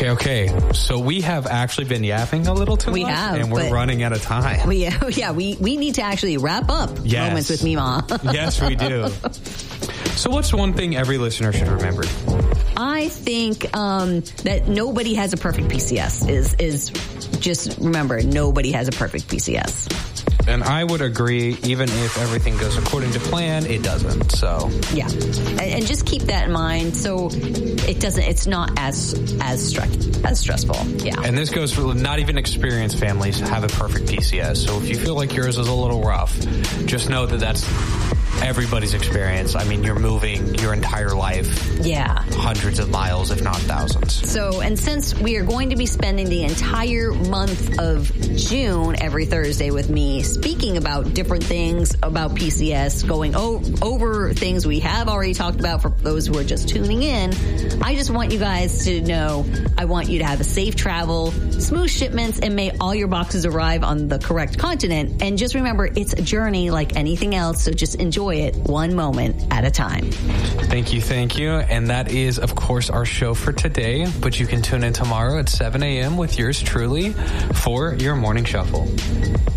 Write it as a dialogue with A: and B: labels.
A: Okay. So we have actually been yapping a little too much.
B: We have.
A: And we're running out of time.
B: We need to actually wrap up Moments with Mima.
A: Yes, we do. So what's one thing every listener should remember?
B: I think that nobody has a perfect PCS is just remember, nobody has a perfect PCS.
A: And I would agree, even if everything goes according to plan, it doesn't. So
B: yeah, and just keep that in mind. So it's not as stressful. Yeah.
A: And this goes for not even experienced families have a perfect PCS. So if you feel like yours is a little rough, just know that that's everybody's experience. I mean, you're moving your entire life.
B: Yeah.
A: Hundreds of miles, if not thousands.
B: So, and since we are going to be spending the entire month of June every Thursday with me speaking about different things about PCS, going over things we have already talked about for those who are just tuning in, I just want you guys to know, I want you to have a safe travel, smooth shipments, and may all your boxes arrive on the correct continent. And just remember, it's a journey like anything else, so just enjoy it one moment at a time.
A: Thank you. And that is, of course, our show for today. But you can tune in tomorrow at 7 a.m. with yours truly for your morning shuffle.